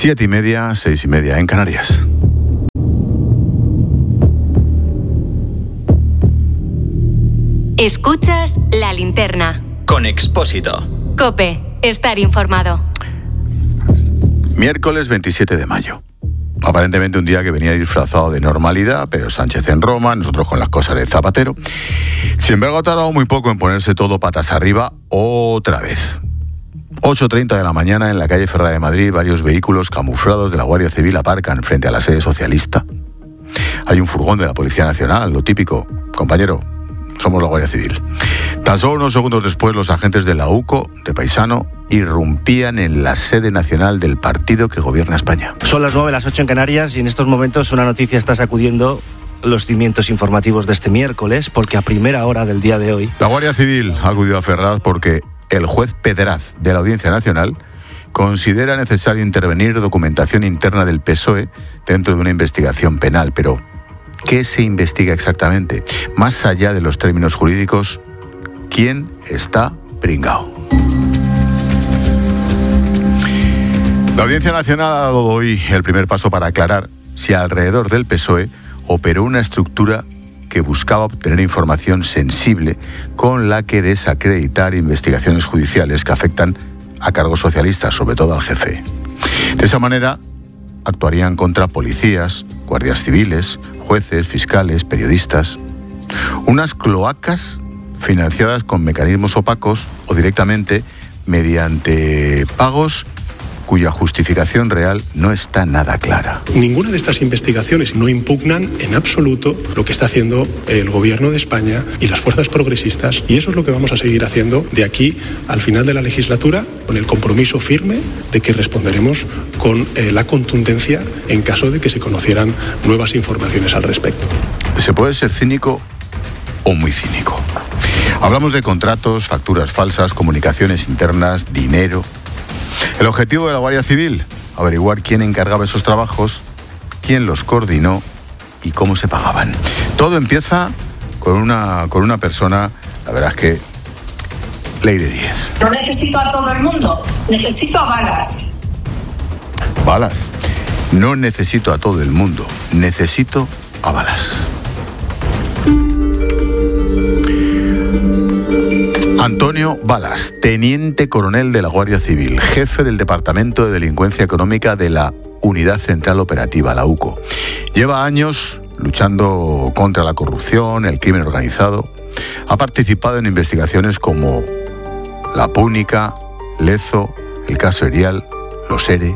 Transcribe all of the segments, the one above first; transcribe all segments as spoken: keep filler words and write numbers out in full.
Siete y media, seis y media en Canarias. Escuchas La Linterna. Con Expósito. COPE. Estar informado. Miércoles veintisiete de mayo. Aparentemente un día que venía disfrazado de normalidad, pero Sánchez en Roma, nosotros con las cosas de Zapatero. Sin embargo, ha tardado muy poco en ponerse todo patas arriba otra vez. ocho y treinta de la mañana en la calle Ferrara de Madrid, varios vehículos camuflados de la Guardia Civil aparcan frente a la sede socialista. Hay un furgón de la Policía Nacional, lo típico. Compañero, somos la Guardia Civil. Tan solo unos segundos después, los agentes de la U C O, de Paisano, irrumpían en la sede nacional del partido que gobierna España. Son las nueve, las ocho en Canarias, y en estos momentos una noticia está sacudiendo los cimientos informativos de este miércoles, porque a primera hora del día de hoy... La Guardia Civil ha acudido a Ferraz porque el juez Pedraz de la Audiencia Nacional considera necesario intervenir documentación interna del P S O E dentro de una investigación penal. Pero, ¿qué se investiga exactamente? Más allá de los términos jurídicos, ¿quién está pringao? La Audiencia Nacional ha dado hoy el primer paso para aclarar si alrededor del P S O E operó una estructura que buscaba obtener información sensible con la que desacreditar investigaciones judiciales que afectan a cargos socialistas, sobre todo al jefe. De esa manera, actuarían contra policías, guardias civiles, jueces, fiscales, periodistas. Unas cloacas financiadas con mecanismos opacos o directamente mediante pagos cuya justificación real no está nada clara. Ninguna de estas investigaciones no impugnan en absoluto lo que está haciendo el Gobierno de España y las fuerzas progresistas, y eso es lo que vamos a seguir haciendo de aquí al final de la legislatura, con el compromiso firme de que responderemos con eh, la contundencia en caso de que se conocieran nuevas informaciones al respecto. Se puede ser cínico o muy cínico. Hablamos de contratos, facturas falsas, comunicaciones internas, dinero. El objetivo de la Guardia Civil, averiguar quién encargaba esos trabajos, quién los coordinó y cómo se pagaban. Todo empieza con una, con una persona, la verdad es que, Leire Díez. No necesito a todo el mundo, necesito a Balas. Balas. No necesito a todo el mundo, necesito a Balas. Antonio Balas, teniente coronel de la Guardia Civil, jefe del Departamento de Delincuencia Económica de la Unidad Central Operativa, la U C O. Lleva años luchando contra la corrupción, el crimen organizado. Ha participado en investigaciones como La Púnica, Lezo, el caso Erial, los ERE.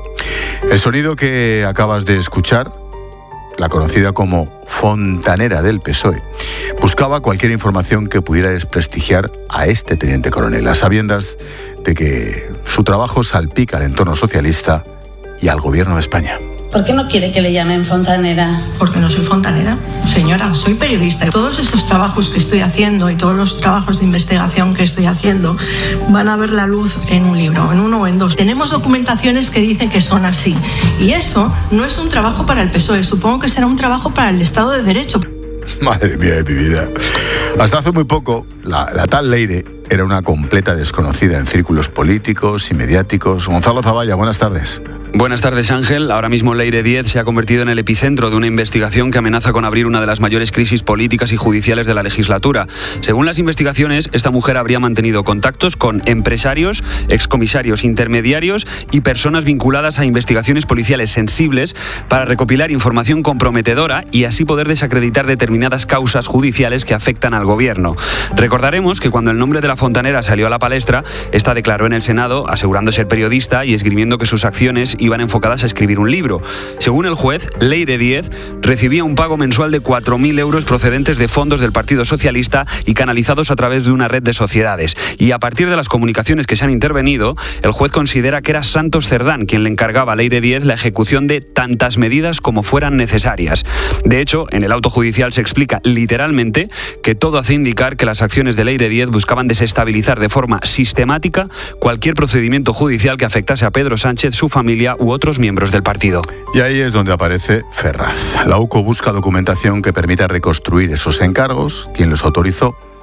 El sonido que acabas de escuchar, la conocida como fontanera del P S O E, buscaba cualquier información que pudiera desprestigiar a este teniente coronel, a sabiendas de que su trabajo salpica al entorno socialista y al gobierno de España. ¿Por qué no quiere que le llamen fontanera? Porque no soy fontanera, señora, soy periodista. Todos estos trabajos que estoy haciendo y todos los trabajos de investigación que estoy haciendo van a ver la luz en un libro, en uno o en dos. Tenemos documentaciones que dicen que son así. Y eso no es un trabajo para el P S O E, supongo que será un trabajo para el Estado de Derecho. Madre mía de mi vida. Hasta hace muy poco, la, la tal Leire era una completa desconocida en círculos políticos y mediáticos. Gonzalo Zavalla, buenas tardes. Buenas tardes, Ángel. Ahora mismo Leire Díez se ha convertido en el epicentro de una investigación que amenaza con abrir una de las mayores crisis políticas y judiciales de la legislatura. Según las investigaciones, esta mujer habría mantenido contactos con empresarios, excomisarios, intermediarios y personas vinculadas a investigaciones policiales sensibles para recopilar información comprometedora y así poder desacreditar determinadas causas judiciales que afectan al gobierno. Recordaremos que cuando el nombre de la fontanera salió a la palestra, esta declaró en el Senado, asegurando ser periodista y esgrimiendo que sus acciones iban enfocadas a escribir un libro. Según el juez, Leire Díez recibía un pago mensual de cuatro mil euros procedentes de fondos del Partido Socialista y canalizados a través de una red de sociedades. Y a partir de las comunicaciones que se han intervenido, el juez considera que era Santos Cerdán quien le encargaba a Leire Díez la ejecución de tantas medidas como fueran necesarias. De hecho, en el auto judicial se explica literalmente que todo hace indicar que las acciones de Leire Díez buscaban desestabilizar de forma sistemática cualquier procedimiento judicial que afectase a Pedro Sánchez, su familia u otros miembros del partido. Y ahí es donde aparece Ferraz. La U C O busca documentación que permita reconstruir esos encargos, quién los autorizó,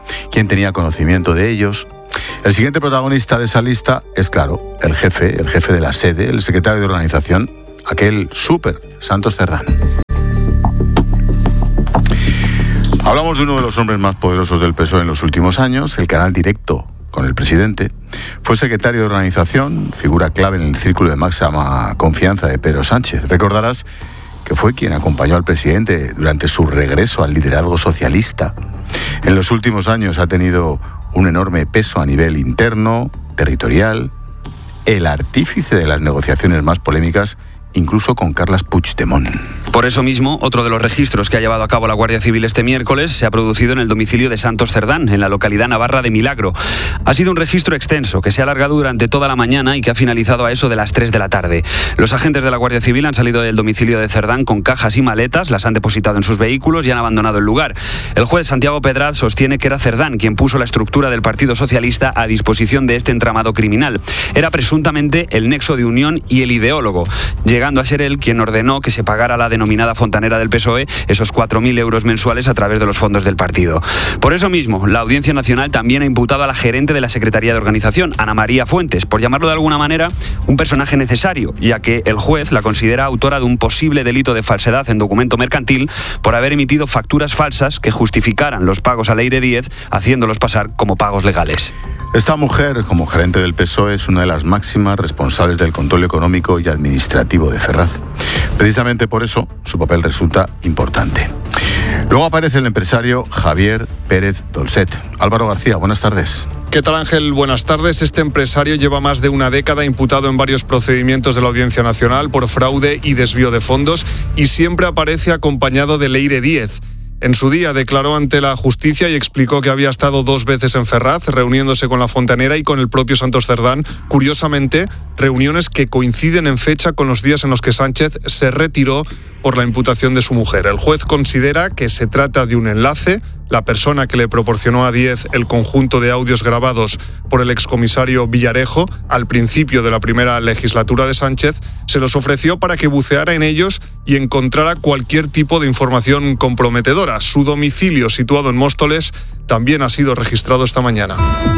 quién tenía conocimiento de ellos. El siguiente protagonista de esa lista es, claro, el jefe, el jefe de la sede, el secretario de organización, aquel súper Santos Cerdán. Hablamos de uno de los hombres más poderosos del P S O E en los últimos años, el canal directo con el presidente. Fue secretario de organización, figura clave en el círculo de máxima confianza de Pedro Sánchez. Recordarás que fue quien acompañó al presidente durante su regreso al liderazgo socialista. En los últimos años ha tenido un enorme peso a nivel interno, territorial, el artífice de las negociaciones más polémicas, incluso con Carles Puigdemont. Por eso mismo, otro de los registros que ha llevado a cabo la Guardia Civil este miércoles se ha producido en el domicilio de Santos Cerdán, en la localidad navarra de Milagro. Ha sido un registro extenso que se ha alargado durante toda la mañana y que ha finalizado a eso de las tres de la tarde. Los agentes de la Guardia Civil han salido del domicilio de Cerdán con cajas y maletas, las han depositado en sus vehículos y han abandonado el lugar. El juez Santiago Pedraz sostiene que era Cerdán quien puso la estructura del Partido Socialista a disposición de este entramado criminal. Era presuntamente el nexo de unión y el ideólogo, llegando a ser él quien ordenó que se pagara la denominada fontanera del P S O E esos cuatro mil euros mensuales a través de los fondos del partido. Por eso mismo, la Audiencia Nacional también ha imputado a la gerente de la Secretaría de Organización, Ana María Fuentes, por llamarlo de alguna manera un personaje necesario, ya que el juez la considera autora de un posible delito de falsedad en documento mercantil por haber emitido facturas falsas que justificaran los pagos a Leire Díez, haciéndolos pasar como pagos legales. Esta mujer, como gerente del P S O E, es una de las máximas responsables del control económico y administrativo de Ferraz. Precisamente por eso, su papel resulta importante. Luego aparece el empresario Javier Pérez Dolcet. Álvaro García, buenas tardes. ¿Qué tal, Ángel? Buenas tardes. Este empresario lleva más de una década imputado en varios procedimientos de la Audiencia Nacional por fraude y desvío de fondos y siempre aparece acompañado de Leire Díez. En su día declaró ante la justicia y explicó que había estado dos veces en Ferraz, reuniéndose con la fontanera y con el propio Santos Cerdán. Curiosamente, reuniones que coinciden en fecha con los días en los que Sánchez se retiró por la imputación de su mujer. El juez considera que se trata de un enlace. La persona que le proporcionó a Díez el conjunto de audios grabados por el excomisario Villarejo al principio de la primera legislatura de Sánchez se los ofreció para que buceara en ellos y encontrara cualquier tipo de información comprometedora. Su domicilio, situado en Móstoles, también ha sido registrado esta mañana.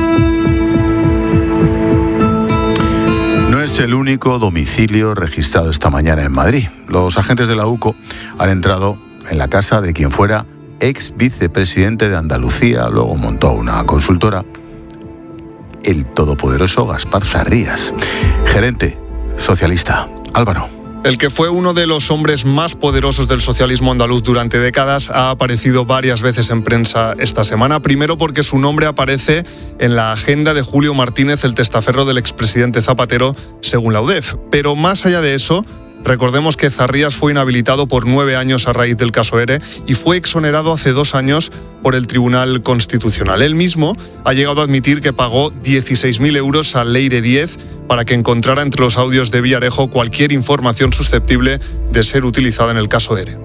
No es el único domicilio registrado esta mañana en Madrid. Los agentes de la U C O han entrado en la casa de quien fuera ex vicepresidente de Andalucía, luego montó una consultora, el todopoderoso Gaspar Zarrías, gerente socialista. Álvaro. El que fue uno de los hombres más poderosos del socialismo andaluz durante décadas ha aparecido varias veces en prensa esta semana. Primero porque su nombre aparece en la agenda de Julio Martínez, el testaferro del expresidente Zapatero, según la U D E F. Pero más allá de eso, recordemos que Zarrías fue inhabilitado por nueve años a raíz del caso ERE y fue exonerado hace dos años por el Tribunal Constitucional. Él mismo ha llegado a admitir que pagó dieciséis mil euros a Leire Díez para que encontrara entre los audios de Villarejo cualquier información susceptible de ser utilizada en el caso ERE.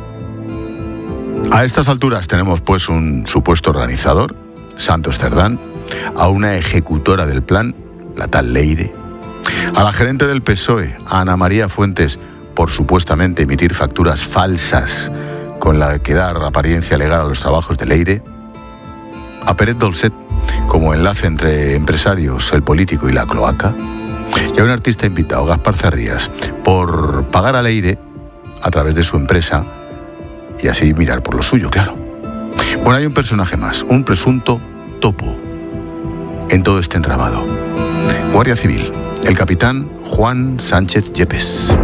A estas alturas tenemos pues un supuesto organizador, Santos Cerdán, a una ejecutora del plan, la tal Leire, a la gerente del P S O E, a Ana María Fuentes, por supuestamente emitir facturas falsas con la que dar apariencia legal a los trabajos de Leire, a Pérez Dolcet como enlace entre empresarios, el político y la cloaca, y a un artista invitado, Gaspar Zarrías, por pagar a Leire a través de su empresa y así mirar por lo suyo, claro. Bueno, hay un personaje más, un presunto topo en todo este entramado. Guardia Civil, el capitán Juan Sánchez Yepes.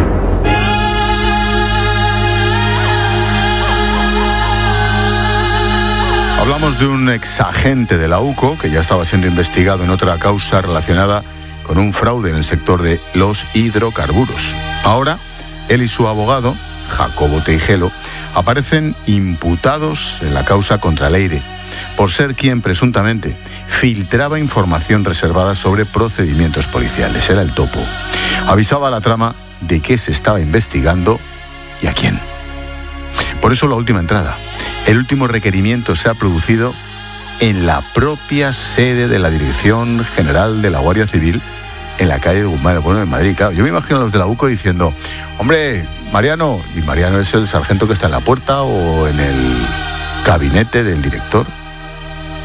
Hablamos de un exagente de la U C O que ya estaba siendo investigado en otra causa relacionada con un fraude en el sector de los hidrocarburos. Ahora, él y su abogado, Jacobo Teijelo, aparecen imputados en la causa contra Leire por ser quien presuntamente filtraba información reservada sobre procedimientos policiales. Era el topo. Avisaba a la trama de qué se estaba investigando y a quién. Por eso la última entrada. El último requerimiento se ha producido en la propia sede de la Dirección General de la Guardia Civil en la calle de Guzmán, el Bueno de Madrid. Claro, yo me imagino a los de la U C O diciendo, hombre, Mariano, y Mariano es el sargento que está en la puerta o en el gabinete del director.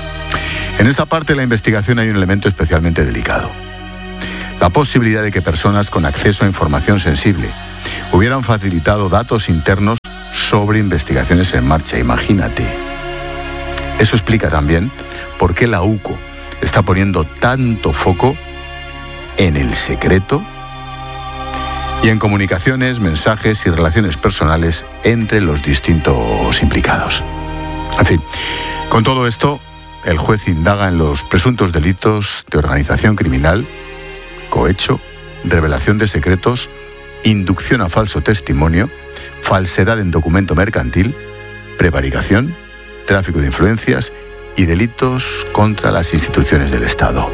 En esta parte de la investigación hay un elemento especialmente delicado. La posibilidad de que personas con acceso a información sensible hubieran facilitado datos internos sobre investigaciones en marcha. Imagínate. Eso explica también por qué la U C O está poniendo tanto foco en el secreto y en comunicaciones, mensajes y relaciones personales entre los distintos implicados. En fin, con todo esto, el juez indaga en los presuntos delitos de organización criminal, cohecho, revelación de secretos, inducción a falso testimonio, falsedad en documento mercantil, prevaricación, tráfico de influencias y delitos contra las instituciones del Estado.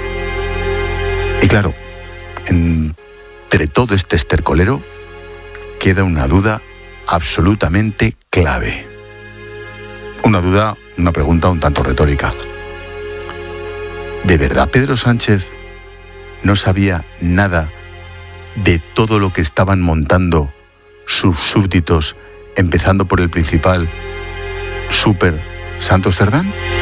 Y claro, entre todo este estercolero queda una duda absolutamente clave. Una duda, una pregunta un tanto retórica. ¿De verdad Pedro Sánchez no sabía nada de todo lo que estaban montando sus súbditos, empezando por el principal, Súper Santos Cerdán?